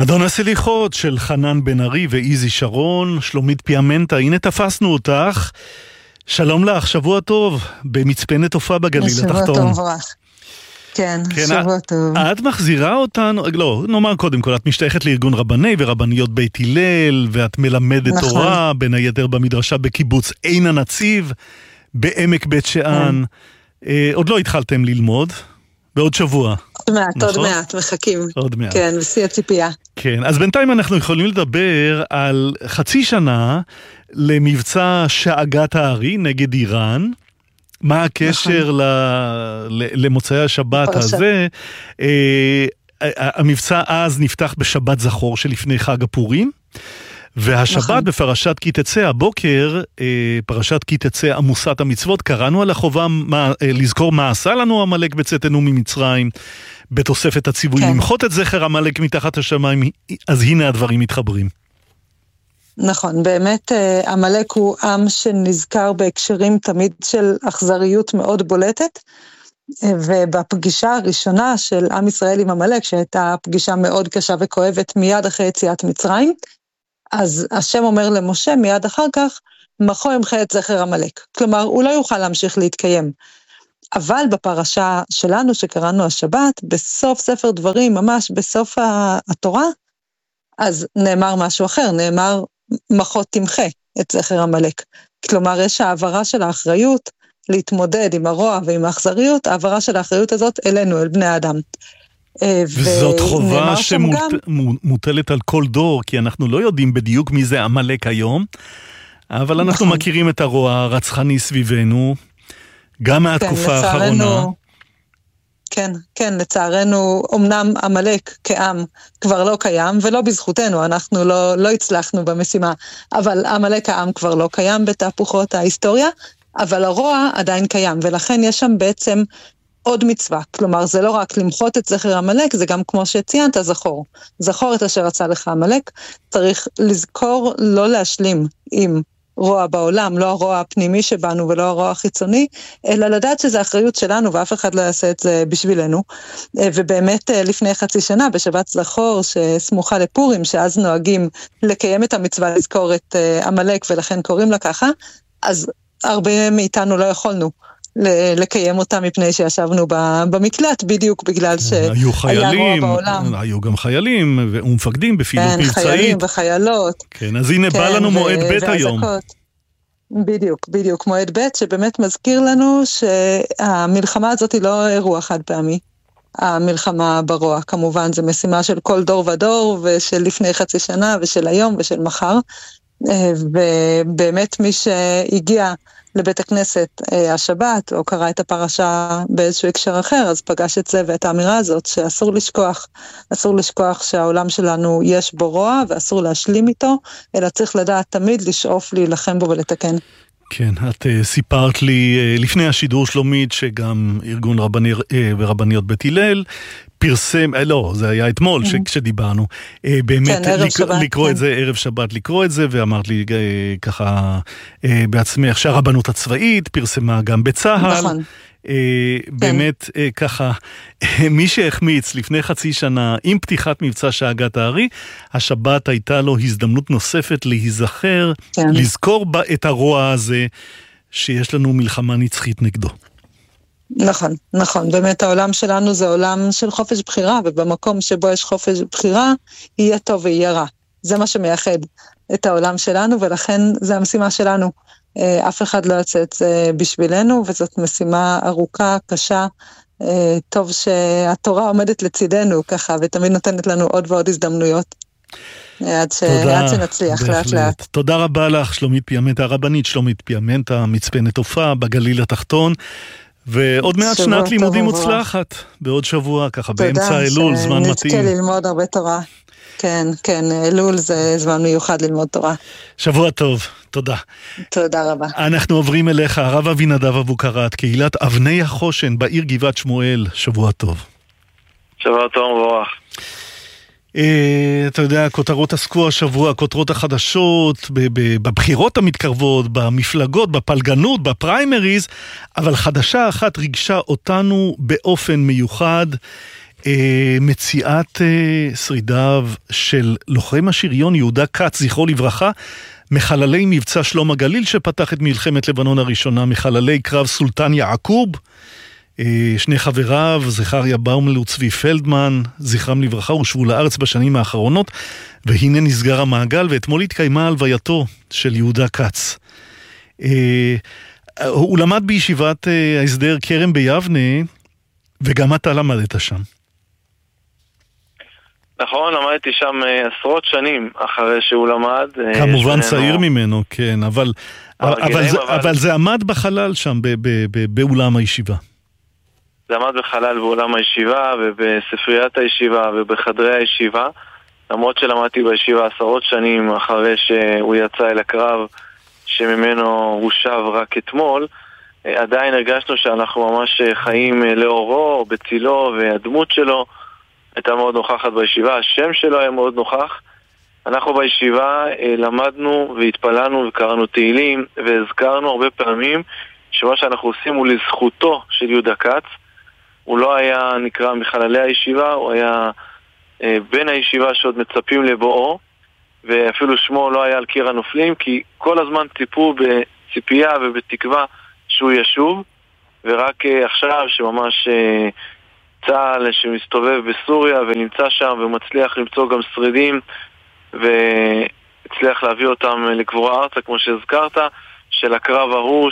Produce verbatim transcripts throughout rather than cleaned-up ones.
אדון הסליחות של חנן בן ארי ואיזי שרון, שלומית פיאמנטה, הנה תפסנו אותך. שלום לך, שבוע טוב, במצפנת הופעה בגליל התחתון. שבוע טוב לך. כן, כן, שבוע את, טוב. את מחזירה אותנו, לא, נאמר קודם כל, את משתייכת לארגון רבני ורבניות בית הלל, ואת מלמדת נכון. תורה, בין היתר במדרשה בקיבוץ עין הנציב, בעמק בית שאן. אה, עוד לא התחלתם ללמוד, בעוד שבוע. עוד מעט, נכון? עוד מעט, מחכים. עוד מעט. כן, בשיא הציפייה. כן, אז בינתיים אנחנו יכולים לדבר על חצי שנה למבצע שאגת הארי נגד איראן. מה הקשר ל... למוצאי השבת פרשת. הזה? אה, המבצע אז נפתח בשבת זכור שלפני חג הפורים, והשבת נכון. בפרשת כי תצא הבוקר, פרשת כי תצא עמוסת המצוות, קראנו על החובה מה, לזכור מה עשה לנו המלאק בצאתנו ממצרים, בתוספת הציווי כן. למחות את זכר המלאק מתחת השמיים, אז הנה הדברים מתחברים. נכון, באמת המלאק הוא עם שנזכר בהקשרים תמיד של אכזריות מאוד בולטת, ובפגישה הראשונה של עם ישראל עם המלאק, שהייתה פגישה מאוד קשה וכואבת מיד אחרי יציאת מצרים, אז השם אומר למשה מיד אחר כך, מחו ימחה את זכר המלאק. כלומר, הוא לא יוכל להמשיך להתקיים. אבל בפרשה שלנו שקראנו השבת, בסוף ספר דברים, ממש בסוף התורה, אז נאמר משהו אחר, נאמר מחו תמחה את זכר המלאק. כלומר, יש העברה של האחריות להתמודד עם הרוע ועם האכזריות, העברה של האחריות הזאת אלינו, אל בני האדם. וזאת חובה שמוטלת על כל דור, כי אנחנו לא יודעים בדיוק מי זה המלאק היום, אבל אנחנו נכון. מכירים את הרוע הרצחני סביבנו, גם מהתקופה כן, האחרונה. לצערנו, כן, כן, לצערנו, אמנם המלאק כעם כבר לא קיים, ולא בזכותנו, אנחנו לא, לא הצלחנו במשימה, אבל המלאק העם כבר לא קיים בתהפוכות ההיסטוריה, אבל הרוע עדיין קיים, ולכן יש שם בעצם עוד מצווה, כלומר זה לא רק למחות את זכר המלאק, זה גם כמו שציינת, זכור. זכור את אשר רצה לך המלאק, צריך לזכור לא להשלים עם רוע בעולם, לא הרוע הפנימי שבנו ולא הרוע החיצוני, אלא לדעת שזה אחריות שלנו ואף אחד לא יעשה את זה בשבילנו. ובאמת לפני חצי שנה בשבת זכור שסמוכה לפורים, שאז נוהגים לקיים את המצווה לזכור את המלאק ולכן קוראים לה ככה, אז הרבה מאיתנו לא יכולנו לקיים אותה מפני שישבנו במקלט, בדיוק בגלל שהיה רוע בעולם. היו גם חיילים ומפקדים בפעילות מבצעית. כן, חיילים וחיילות. כן, אז הנה בא לנו מועד ב' היום. בדיוק, בדיוק, מועד ב' שבאמת מזכיר לנו שהמלחמה הזאת היא לא אירוע חד פעמי. המלחמה ברוע, כמובן, זה משימה של כל דור ודור, ושל לפני חצי שנה, ושל היום, ושל מחר. ובאמת מי שהגיע לבית הכנסת השבת, או קרא את הפרשה באיזשהו הקשר אחר, אז פגש את זה ואת האמירה הזאת, שאסור לשכוח, אסור לשכוח שהעולם שלנו יש בו רוע, ואסור להשלים איתו, אלא צריך לדעת תמיד לשאוף להילחם בו ולתקן. כן, את uh, סיפרת לי uh, לפני השידור שלומית, שגם ארגון רבני, uh, ורבניות בית הלל, פרסם, לא, זה היה אתמול mm-hmm. שדיברנו, באמת כן, לק, שבת, לקרוא כן. את זה, ערב שבת לקרוא את זה, ואמרת לי ככה בעצמך שהרבנות הצבאית פרסמה גם בצהל, נכון. באמת כן. ככה, מי שהחמיץ לפני חצי שנה עם פתיחת מבצע שאגת הארי, השבת הייתה לו הזדמנות נוספת להיזכר, כן. לזכור את הרוע הזה, שיש לנו מלחמה נצחית נגדו. נכון, נכון, באמת העולם שלנו זה עולם של חופש בחירה, ובמקום שבו יש חופש בחירה, יהיה טוב ויהיה רע. זה מה שמייחד את העולם שלנו, ולכן זה המשימה שלנו. אף אחד לא יוצא את זה בשבילנו, וזאת משימה ארוכה, קשה, טוב שהתורה עומדת לצידנו ככה, ותמיד נותנת לנו עוד ועוד הזדמנויות. עד, ש... עד שנצליח לאט לאט. תודה רבה לך, שלומית פיאמנטה, הרבנית שלומית פיאמנטה, מצפנת הופעה בגליל התחתון, ועוד מעט שנת לימודים מוצלחת, בעוד שבוע, ככה באמצע אלול, זמן מתאים. נזכה ללמוד הרבה תורה. כן, כן, אלול זה זמן מיוחד ללמוד תורה. שבוע טוב, תודה. תודה רבה. אנחנו עוברים אליך, הרב אבינדב אבוקרט, קהילת אבני החושן בעיר גבעת שמואל, שבוע טוב. שבוע טוב מבורך. אתה יודע, כותרות עסקו השבוע, כותרות החדשות, בבחירות המתקרבות, במפלגות, בפלגנות, בפריימריז, אבל חדשה אחת ריגשה אותנו באופן מיוחד. מציאת שרידיו של לוחם השריון יהודה כץ, זכרו לברכה, מחללי מבצע שלום הגליל שפתח את מלחמת לבנון הראשונה, מחללי קרב סולטן יעקוב, שני חבריו, זכריה באומל וצבי פלדמן, זכרם לברכה, הושבו לארץ בשנים האחרונות, והנה נסגר המעגל, ואתמול התקיימה הלווייתו של יהודה כץ. הוא למד בישיבת ההסדר כרם ביבנה, וגם אתה למדת שם. נכון, למדתי שם עשרות שנים אחרי שהוא למד. כמובן צעיר ממנו, כן, אבל, אבל, אבל, זה, אבל... אבל זה עמד בחלל שם, ב, ב, ב, באולם הישיבה. זה עמד בחלל באולם הישיבה, ובספריית הישיבה, ובחדרי הישיבה, למרות שלמדתי בישיבה עשרות שנים אחרי שהוא יצא אל הקרב, שממנו הוא שב רק אתמול, עדיין הרגשנו שאנחנו ממש חיים לאורו, בצילו, והדמות שלו הייתה מאוד נוכחת בישיבה, השם שלו היה מאוד נוכח. אנחנו בישיבה למדנו והתפללנו וקראנו תהילים, והזכרנו הרבה פעמים שמה שאנחנו עושים הוא לזכותו של יהודה כץ. הוא לא היה נקרא מחללי הישיבה, הוא היה בן הישיבה שעוד מצפים לבואו, ואפילו שמו לא היה על קיר הנופלים, כי כל הזמן ציפו בציפייה ובתקווה שהוא ישוב, ורק עכשיו שממש צה"ל שמסתובב בסוריה ונמצא שם ומצליח למצוא גם שרידים, והצליח להביא אותם לקבורה ארצה, כמו שהזכרת, של הקרב ההוא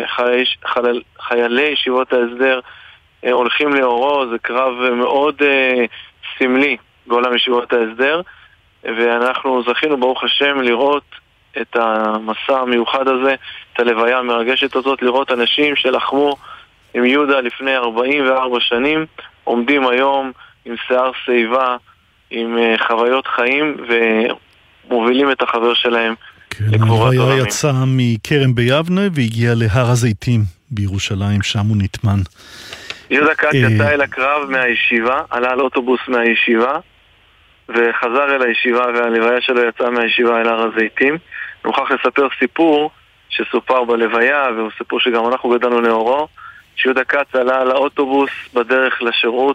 שחיילי ישיבות ההסדר הולכים לאורו. זה קרב מאוד סמלי בעולם ישיבות ההסדר, ואנחנו זכינו ברוך השם לראות את המסע המיוחד הזה, את הלוויה המרגשת הזאת, לראות אנשים שלחמו עם יהודה לפני ארבעים וארבע שנים, עומדים היום עם שיער שיבה, עם חוויות חיים, ומובילים את החבר שלהם כן, לקבורת עולמים. הלוויה יצא מכרם ביבנה והגיע להר הזיתים בירושלים, שם הוא נטמן. יהודה כץ יצא אל הקרב מהישיבה, עלה על אוטובוס מהישיבה, וחזר אל הישיבה, והלוויה שלו יצאה מהישיבה אל הר הזיתים. נוכח לספר סיפור שסופר בלוויה, והוא סיפור שגם אנחנו גדלנו לאורו, שיהודה כץ עלה על האוטובוס בדרך לשירות,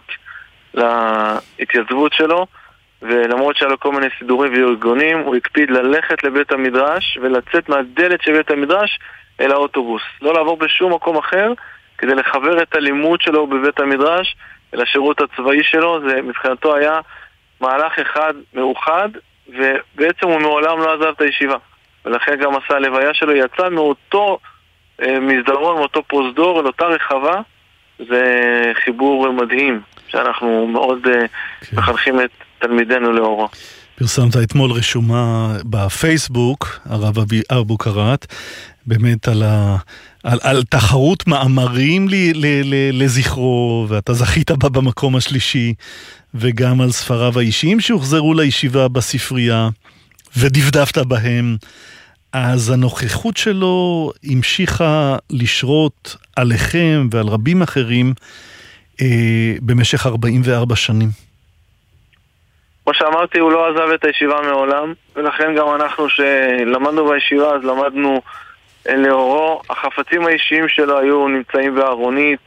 להתייצבות שלו, ולמרות שהיה לו כל מיני סידורים וארגונים, הוא הקפיד ללכת לבית המדרש ולצאת מהדלת של בית המדרש אל האוטובוס. לא לעבור בשום מקום אחר, כדי לחבר את הלימוד שלו בבית המדרש אל השירות הצבאי שלו. זה מבחינתו היה מהלך אחד מאוחד, ובעצם הוא מעולם לא עזב את הישיבה. ולכן גם עשה הלוויה שלו, יצא מאותו אה, מסדרון, מאותו פרוזדור, אל אותה רחבה. זה חיבור מדהים, שאנחנו מאוד אה, כן. מחנכים את תלמידנו לאורו. פרסמת אתמול רשומה בפייסבוק, הרב אבי ארבו קראת, באמת על, ה, על, על תחרות מאמרים לי, ל, ל, לזכרו, ואתה זכית בה במקום השלישי, וגם על ספריו האישיים שהוחזרו לישיבה בספרייה, ודפדפת בהם. אז הנוכחות שלו המשיכה לשרות עליכם ועל רבים אחרים אה, במשך ארבעים וארבע שנים. כמו שאמרתי, הוא לא עזב את הישיבה מעולם, ולכן גם אנחנו שלמדנו בישיבה, אז למדנו לאורו. החפצים האישיים שלו היו נמצאים בארונית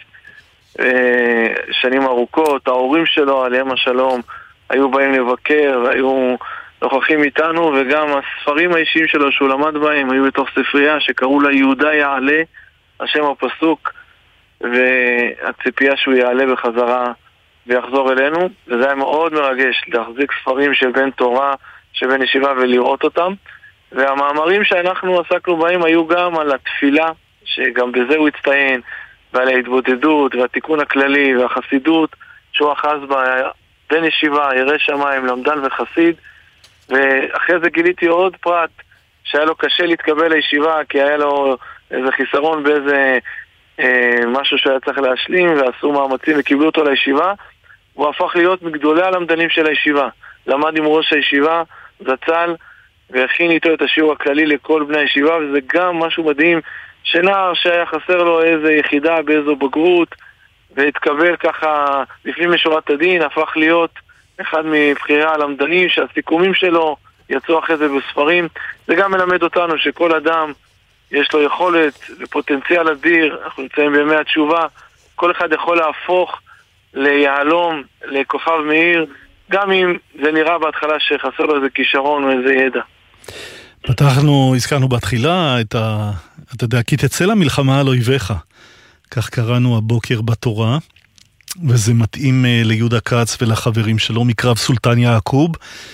שנים ארוכות. ההורים שלו, עליהם השלום, היו באים לבקר, היו נוכחים איתנו, וגם הספרים האישיים שלו שהוא למד בהם היו בתוך ספרייה שקראו לה יהודה יעלה, השם הפסוק, והציפייה שהוא יעלה בחזרה ויחזור אלינו. וזה היה מאוד מרגש להחזיק ספרים של בן תורה, של בן ישיבה, ולראות אותם. והמאמרים שאנחנו עסקנו בהם היו גם על התפילה, שגם בזה הוא הצטיין, ועל ההתבודדות והתיקון הכללי והחסידות שהוא אחז בה, בן ישיבה, ירא שמיים, למדן וחסיד. ואחרי זה גיליתי עוד פרט, שהיה לו קשה להתקבל לישיבה, כי היה לו איזה חיסרון באיזה אה, משהו שהיה צריך להשלים, ועשו מאמצים וקיבלו אותו לישיבה. הוא הפך להיות מגדולי הלמדנים של הישיבה. למד עם ראש הישיבה, זצ"ל, והכין איתו את השיעור הכללי לכל בני הישיבה, וזה גם משהו מדהים, שנער שהיה חסר לו איזה יחידה באיזו בגרות, והתקבל ככה לפנים משורת הדין, הפך להיות אחד מבחירי הלמדנים, שהסיכומים שלו יצאו אחרי זה בספרים. זה גם מלמד אותנו שכל אדם יש לו יכולת ופוטנציאל אדיר. אנחנו נמצאים בימי התשובה, כל אחד יכול להפוך ליעלום, לכוכב מאיר, גם אם זה נראה בהתחלה שחסר לו איזה כישרון או איזה ידע. פתחנו, הזכרנו בתחילה את ה... אתה יודע, כי תצא למלחמה על אויביך. כך קראנו הבוקר בתורה, וזה מתאים ליהודה כץ ולחברים שלו מקרב סולטן יעקוב.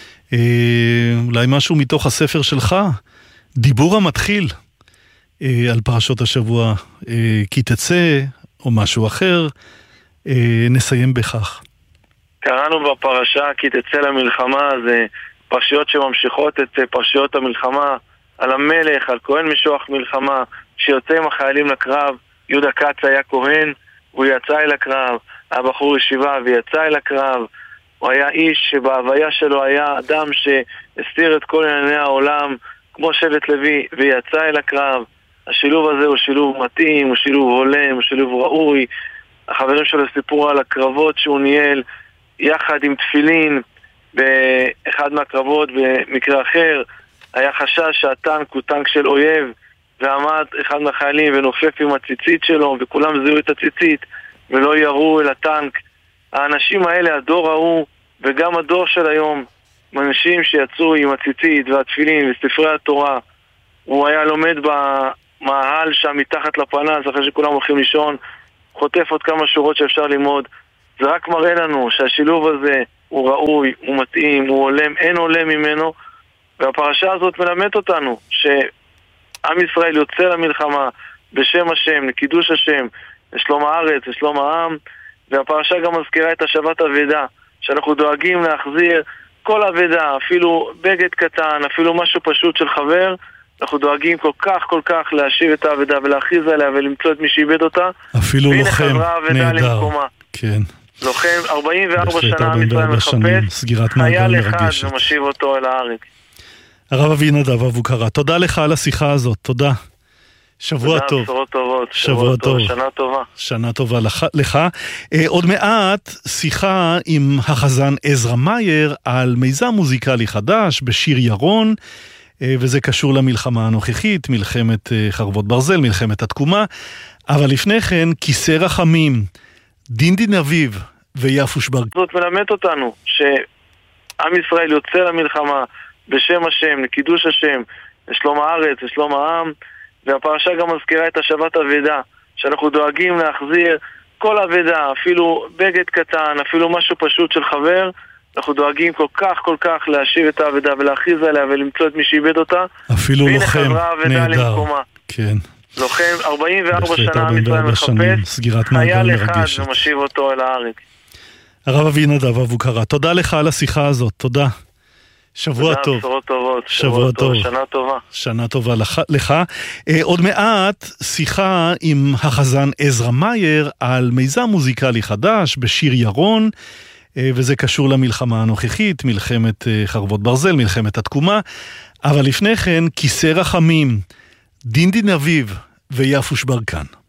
אולי משהו מתוך הספר שלך, דיבור המתחיל על פרשות השבוע, כי תצא, או משהו אחר, נסיים בכך. קראנו בפרשה כי תצא למלחמה, זה פרשיות שממשיכות את פרשיות המלחמה, על המלך, על כהן משוח מלחמה, שיוצא עם החיילים לקרב. יהודה כץ היה כהן, הוא יצא אל הקרב, היה בחור ישיבה ויצא אל הקרב, הוא היה איש שבהוויה שלו היה אדם שהסתיר את כל ענייני העולם, כמו שבט לוי, ויצא אל הקרב. השילוב הזה הוא שילוב מתאים, הוא שילוב הולם, הוא שילוב ראוי. החברים שלו סיפרו על הקרבות שהוא ניהל יחד עם תפילין באחד מהקרבות. במקרה אחר היה חשש שהטנק הוא טנק של אויב, ועמד אחד מהחיילים ונופף עם הציצית שלו, וכולם זיהו את הציצית ולא ירו אל הטנק. האנשים האלה, הדור ההוא וגם הדור של היום, אנשים שיצאו עם הציצית והתפילין וספרי התורה. הוא היה לומד במאהל שם מתחת לפנס אחרי שכולם הולכים לישון, חוטף עוד כמה שורות שאפשר ללמוד. זה רק מראה לנו שהשילוב הזה הוא ראוי, הוא מתאים, הוא הולם, אין הולם ממנו. והפרשה הזאת מלמד אותנו שעם ישראל יוצא למלחמה בשם השם, לקידוש השם, לשלום הארץ, לשלום העם. והפרשה גם מזכירה את השבת אבדה, שאנחנו דואגים להחזיר כל אבדה, אפילו בגד קטן, אפילו משהו פשוט של חבר, אנחנו דואגים כל כך כל כך להשיב את האבדה ולהכריז עליה ולמצוא את מי שאיבד אותה. אפילו לוחם נהדר. כן. לוחם ארבעים וארבע שנה עם ישראל מחפש, חייל אחד ומשיב אותו אל הארץ. הרב אבינדב אבוקרא, תודה לך על השיחה הזאת, תודה. שבוע טוב. בשורות טובות. שבוע טוב. שנה טובה. שנה טובה לך. לך. עוד מעט שיחה עם החזן עזרא מאייר על מיזם מוזיקלי חדש בשיר ירון, וזה קשור למלחמה הנוכחית, מלחמת חרבות ברזל, מלחמת התקומה. אבל לפני כן, כיסא רחמים, דין דין אביב ויפו שברקן. זאת מלמד אותנו שעם ישראל יוצא למלחמה בשם השם, לקידוש השם, לשלום הארץ, לשלום העם. והפרשה גם מזכירה את השבת אבדה, שאנחנו דואגים להחזיר כל אבדה, אפילו בגד קטן, אפילו משהו פשוט של חבר, אנחנו דואגים כל כך כל כך להשיב את האבדה ולהכריז עליה ולמצוא את מי שאיבד אותה. אפילו לוחם נהדר. כן. לוחם ארבעים וארבע שנה עם ישראל מחפש, חייל אחד ומשיב אותו אל הארץ. הרב אבינדב אבוקרא, תודה לך על השיחה הזאת, תודה. שבוע טוב. בשורות טובות. שבוע טוב. שנה טובה. שנה טובה לך. לך. עוד מעט שיחה עם החזן עזרא מאייר על מיזם מוזיקלי חדש בשיר ירון, וזה קשור למלחמה הנוכחית, מלחמת חרבות ברזל, מלחמת התקומה. אבל לפני כן, כיסא רחמים, דין דין אביב ויפו שברקן.